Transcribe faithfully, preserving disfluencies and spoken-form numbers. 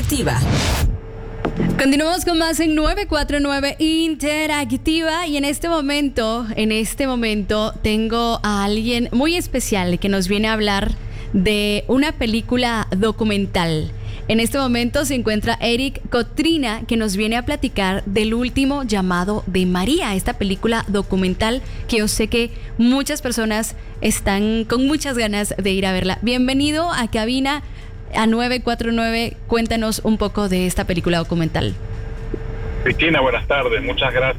Interactiva. Continuamos con más en nueve cuatro nueve Interactiva y en este momento, en este momento tengo a alguien muy especial que nos viene a hablar de una película documental. En este momento se encuentra Eric Cotrina, que nos viene a platicar del último llamado de María, esta película documental que yo sé que muchas personas están con muchas ganas de ir a verla. Bienvenido a cabina a nueve cuatro nueve, cuéntanos un poco de esta película documental. Cristina, buenas tardes, muchas gracias